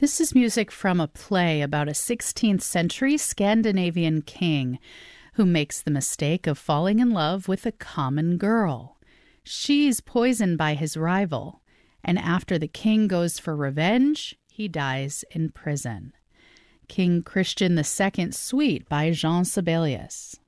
This is music from a play about a 16th century Scandinavian king who makes the mistake of falling in love with a common girl. She's poisoned by his rival, and after the king goes for revenge, he dies in prison. King Christian II Suite by Jean Sibelius.